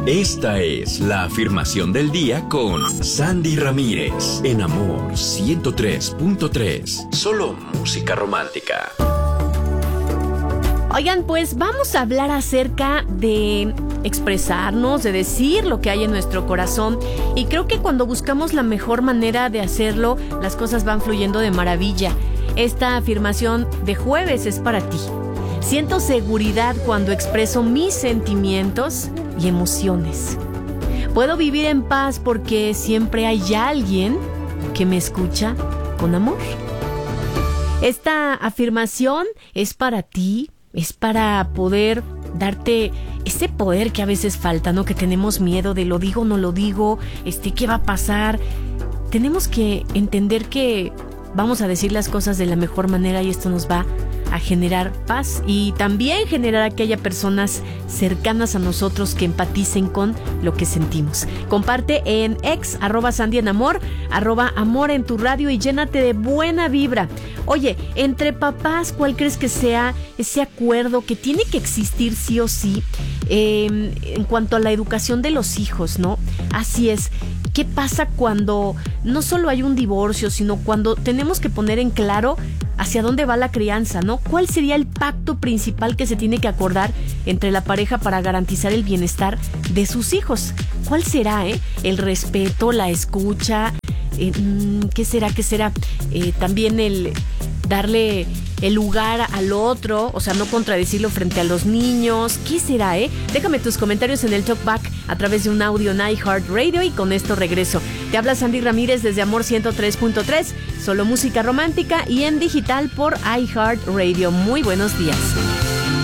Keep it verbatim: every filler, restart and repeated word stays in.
Esta es la afirmación del día con Sandy Ramírez, en Amor ciento tres punto tres. Solo música romántica. Oigan, pues vamos a hablar acerca de expresarnos, de decir lo que hay en nuestro corazón. Y creo que cuando buscamos la mejor manera de hacerlo, las cosas van fluyendo de maravilla. Esta afirmación de jueves es para ti. Siento seguridad cuando expreso mis sentimientos y emociones. Puedo vivir en paz porque siempre hay alguien que me escucha con amor. Esta afirmación es para ti. Es para poder darte ese poder que a veces falta, ¿no? Que tenemos miedo de lo digo, no lo digo, este, ¿qué va a pasar? Tenemos que entender que vamos a decir las cosas de la mejor manera y esto nos va a generar paz y también generar que haya personas cercanas a nosotros que empaticen con lo que sentimos. Comparte en ex, arroba Sandy en Amor, arroba Amor en tu radio y llénate de buena vibra. Oye, entre papás, ¿cuál crees que sea ese acuerdo que tiene que existir sí o sí eh, en cuanto a la educación de los hijos, ¿no? Así es. ¿Qué pasa cuando no solo hay un divorcio, sino cuando tenemos que poner en claro hacia dónde va la crianza, ¿no? ¿Cuál sería el pacto principal que se tiene que acordar entre la pareja para garantizar el bienestar de sus hijos? ¿Cuál será, eh? El respeto, la escucha, eh, ¿qué será? ¿Qué será? Eh, también el darle el lugar al otro, o sea, no contradecirlo frente a los niños. ¿Qué será, eh? Déjame tus comentarios en el Talkback a través de un audio en iHeartRadio y con esto regreso. Te habla Sandy Ramírez desde Amor ciento tres punto tres, solo música romántica y en digital por iHeartRadio. Muy buenos días.